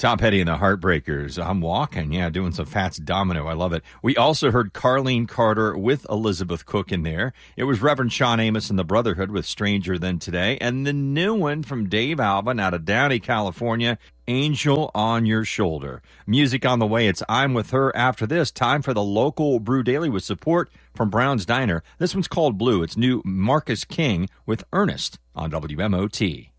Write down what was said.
Tom Petty and the Heartbreakers. I'm walking, doing some Fats Domino. I love it. We also heard Carlene Carter with Elizabeth Cook in there. It was Reverend Sean Amos and the Brotherhood with Stranger Than Today. And the new one from Dave Alvin out of Downey, California, Angel on Your Shoulder. Music on the way. It's I'm With Her after this. Time for the local Brew Daily with support from Brown's Diner. This one's called Blue. It's new Marcus King with Ernest on WMOT.